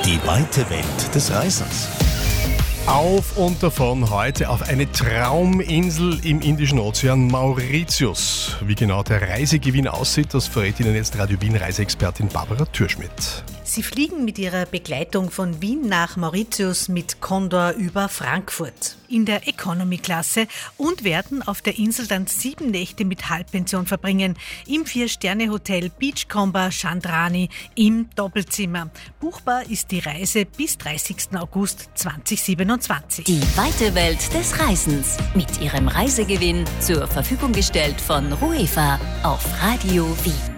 Die weite Welt des Reisens. Auf und davon heute auf eine Trauminsel im Indischen Ozean, Mauritius. Wie genau der Reisegewinn aussieht, das verrät Ihnen jetzt Radio Wien Reiseexpertin Barbara Thürschmidt. Sie fliegen mit ihrer Begleitung von Wien nach Mauritius mit Condor über Frankfurt in der Economy-Klasse und werden auf der Insel dann 7 Nächte mit Halbpension verbringen im 4-Sterne-Hotel Beachcomber Chandrani im Doppelzimmer. Buchbar ist die Reise bis 30. August 2027. Die weite Welt des Reisens mit ihrem Reisegewinn zur Verfügung gestellt von Ruefa auf Radio Wien.